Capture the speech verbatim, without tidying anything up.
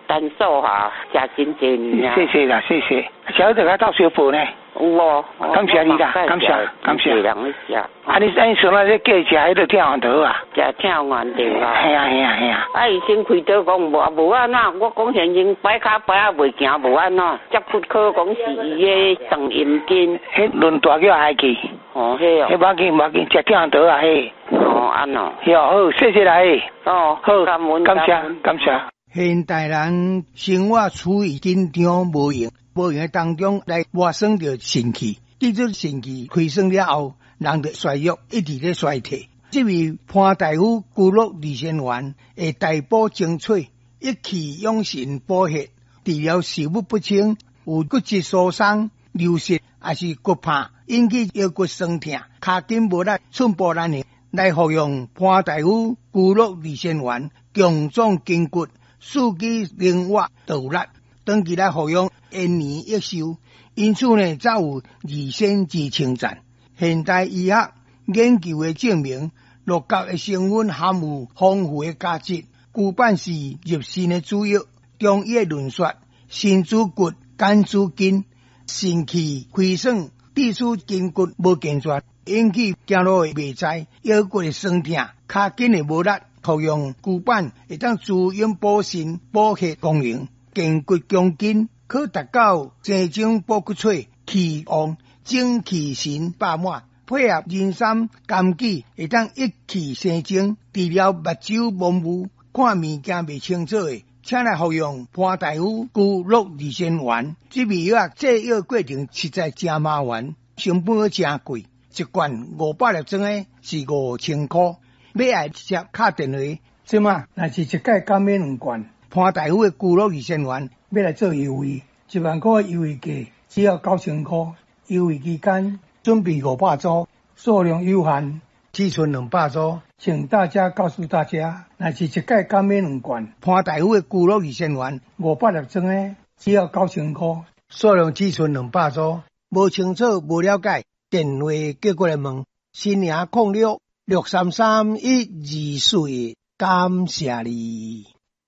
单数哈，食真济年啊。 谢谢啦，谢谢。小姐，到小补呢？ 有哦， 感谢你啦，感谢感谢。 人去食。 啊，你安像那个价食迄个跳黄桃啊？ 食跳黄桃啊。 系啊系啊系啊。 啊，伊先开刀讲无无安怎，我讲现前摆骹摆啊袂行无安怎，接骨科讲是伊个肠阴经。 迄轮大叫海去。 哦，嘿哦。 迄无要紧无要紧，食跳黄桃啊嘿。 哦，安哦。 哟好，谢谢啦嘿。 哦， 好， 感恩感谢感谢。 现代人生活处于紧张无用。无用当中来活生着肾气，记住肾气亏损了后，人的衰弱一直在衰退。这位潘大夫孤乐二仙丸会大补精粹，一气养神补血，治疗食物不清、有骨质疏松、流失，还是骨怕引起腰骨酸痛、脚筋无力、寸步难行，来服用潘大夫孤乐二仙丸，强壮筋骨，四肢灵活度力。长期来服用，延年益寿，因此呢，才有二仙之称赞。现代医学研究的证明，鹿角的成分含有丰富的价值。古板是入肾的主药，中医的论说，肾主骨，肝主筋，肾气亏损，致使筋骨无健全，引起走路的袂在，腰骨的酸痛，脚筋的无力。服用古板会当滋阴补肾、补血功能。健骨强筋，可达到生精补骨髓、气旺、精气神饱满，配合人参、枸杞，会当一气生精，治疗目睭模糊、看物件未清楚的，请来服用潘大夫孤乐二仙丸。这味药制药过程实在真麻烦，成本真贵，一罐五百粒装的是五千块，买来直接打电话，即嘛若是一届减免两罐。潘大夫的孤乐二仙丸要来做优惠，一万块优惠价只要九千块，优惠期间准备五百组，数量有限，只剩两百组，请大家告诉大家，若是一届减免两罐，潘大夫的孤乐二仙丸五百粒装的只要九千块，数量只剩两百组，无清楚无了解，电话叫过来问，新营空六六三三一二四，感谢你。